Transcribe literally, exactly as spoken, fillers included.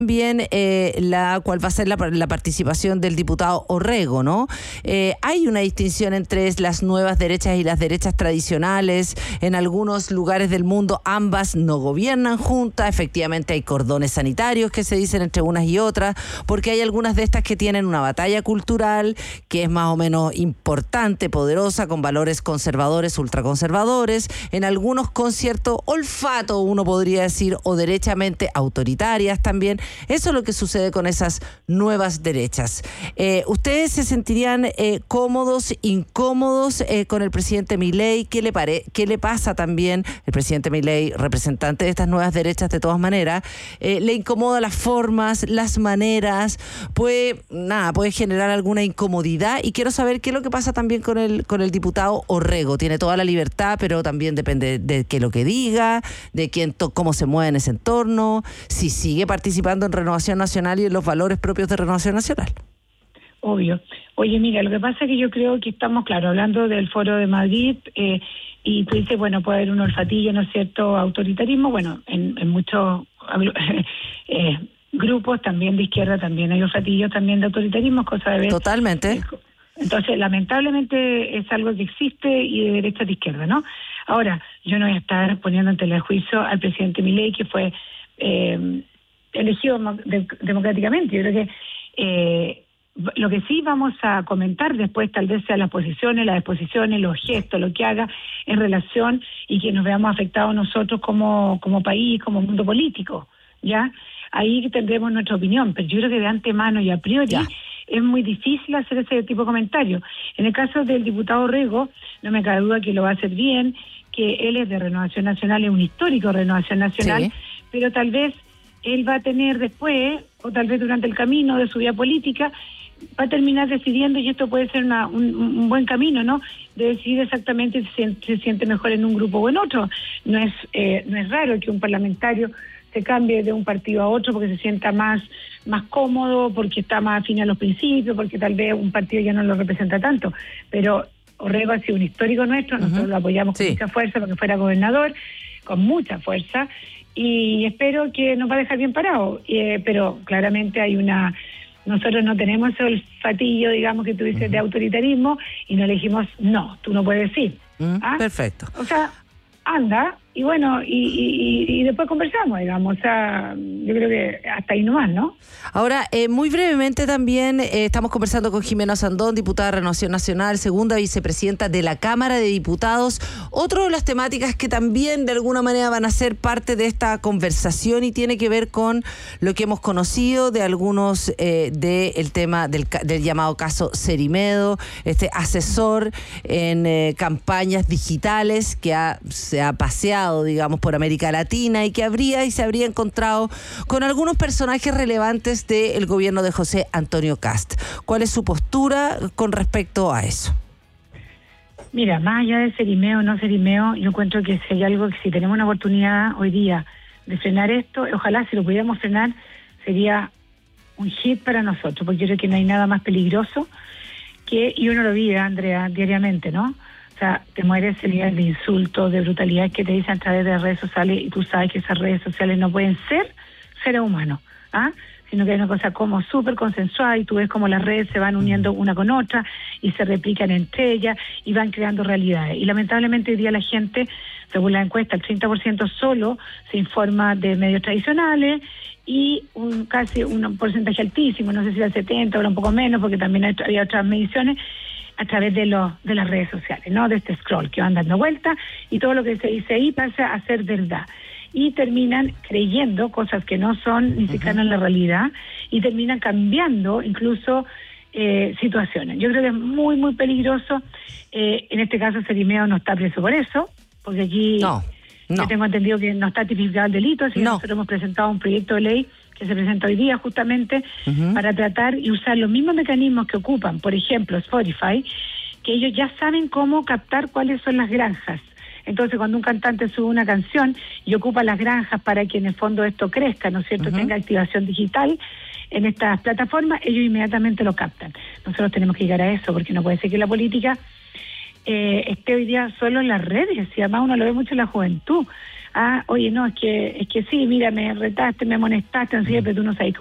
También eh, la cuál va a ser la, la participación del diputado Orrego, ¿no? Eh, hay una distinción entre las nuevas derechas y las derechas tradicionales. En algunos lugares del mundo ambas no gobiernan juntas. Efectivamente hay cordones sanitarios que se dicen entre unas y otras, porque hay algunas de estas que tienen una batalla cultural que es más o menos importante, poderosa, con valores conservadores, ultraconservadores, en algunos con cierto olfato, uno podría decir, o derechamente autoritarias también. Eso es lo que sucede con esas nuevas derechas. Eh, ¿Ustedes se sentirían eh, cómodos, incómodos eh, con el presidente Milei? ¿Qué le pare- qué le pasa también? El presidente Milei, representante de estas nuevas derechas de todas maneras, eh, le incomoda las formas, las maneras, puede, nada, puede generar alguna incomodidad, y quiero saber qué es lo que pasa también con el, con el diputado Orrego. Tiene toda la libertad, pero también depende de qué lo que diga, de quién to- cómo se mueve en ese entorno, si sigue participando en Renovación Nacional y en los valores propios de Renovación Nacional. Obvio. Oye, mira, lo que pasa es que yo creo que estamos, claro, hablando del Foro de Madrid, eh, y tú dices, bueno, puede haber un olfatillo, ¿no es cierto?, autoritarismo. Bueno, en, en muchos eh, grupos también de izquierda también hay olfatillos también de autoritarismo, cosa de ver. Totalmente. Eh, entonces, lamentablemente es algo que existe, y de derecha de izquierda, ¿no? Ahora, yo no voy a estar poniendo en tela de juicio al presidente Milei, que fue eh, elegido de, democráticamente. Yo creo que eh, lo que sí vamos a comentar después tal vez sea las posiciones, las exposiciones, los gestos, lo que haga en relación, y que nos veamos afectados nosotros como, como país, como mundo político, ¿ya? Ahí tendremos nuestra opinión, pero yo creo que de antemano y a priori ya es muy difícil hacer ese tipo de comentarios. En el caso del diputado Orrego, no me cabe duda que lo va a hacer bien, que él es de Renovación Nacional, es un histórico de Renovación Nacional, sí, pero tal vez él va a tener después, o tal vez durante el camino de su vida política, va a terminar decidiendo, y esto puede ser una, un, un buen camino, ¿no?, de decidir exactamente si se, se siente mejor en un grupo o en otro. No es, eh, no es raro que un parlamentario se cambie de un partido a otro porque se sienta más, más cómodo, porque está más afín a los principios, porque tal vez un partido ya no lo representa tanto. Pero Orrego ha sido un histórico nuestro, nosotros uh-huh. lo apoyamos con sí. mucha fuerza porque fuera gobernador, con mucha fuerza, y espero que nos va a dejar bien parado. Eh, pero claramente hay una... Nosotros no tenemos ese olfatillo, digamos, que tú dices, uh-huh. de autoritarismo, y no elegimos, no, tú no puedes ir. Uh-huh. ¿Ah? Perfecto. O sea, anda, y bueno, y, y, y después conversamos, digamos. O sea, yo creo que hasta ahí nomás, ¿no? Ahora, eh, muy brevemente también, eh, estamos conversando con Jimena Sandón, diputada de Renovación Nacional, segunda vicepresidenta de la Cámara de Diputados. Otra de las temáticas que también de alguna manera van a ser parte de esta conversación, y tiene que ver con lo que hemos conocido de algunos eh, del tema del, del llamado caso Cerimedo, este asesor en eh, campañas digitales que ha, se ha paseado, digamos, por América Latina, y que habría y se habría encontrado con algunos personajes relevantes del gobierno de José Antonio Kast. ¿Cuál es su postura con respecto a eso? Mira, más allá de Cerimeo o no Cerimeo, yo encuentro que si hay algo, que si tenemos una oportunidad hoy día de frenar esto, ojalá si lo pudiéramos frenar, sería un hit para nosotros, porque yo creo que no hay nada más peligroso que, y uno lo vive, Andrea, diariamente, ¿no? O sea, te mueres el nivel de insultos, de brutalidad que te dicen a través de las redes sociales, y tú sabes que esas redes sociales no pueden ser seres humanos, ¿ah? Sino que hay una cosa como súper consensuada, y tú ves como las redes se van uniendo una con otra y se replican entre ellas y van creando realidades. Y lamentablemente hoy día la gente, según la encuesta, el treinta por ciento solo se informa de medios tradicionales, y un casi un porcentaje altísimo, no sé si era setenta o un poco menos, porque también hay, había otras mediciones, a través de los de las redes sociales, ¿no? De este scroll que van dando vueltas, y todo lo que se dice ahí pasa a ser verdad. Y terminan creyendo cosas que no son ni siquiera uh-huh. en la realidad, y terminan cambiando incluso eh, situaciones. Yo creo que es muy, muy peligroso. Eh, en este caso, Cerimeo no está preso por eso, porque aquí no, no. yo tengo entendido que no está tipificado el delito, así que no. nosotros hemos presentado un proyecto de ley que se presenta hoy día justamente uh-huh. para tratar y usar los mismos mecanismos que ocupan, por ejemplo, Spotify, que ellos ya saben cómo captar cuáles son las granjas. Entonces, cuando un cantante sube una canción y ocupa las granjas para que en el fondo esto crezca, ¿no es cierto?, uh-huh. tenga activación digital en estas plataformas, ellos inmediatamente lo captan. Nosotros tenemos que llegar a eso, porque no puede ser que la política eh, esté hoy día solo en las redes, y además uno lo ve mucho en la juventud. Ah, oye, no, es que es que sí, mira, me retaste, me amonestaste, no sé, pero tú no sabes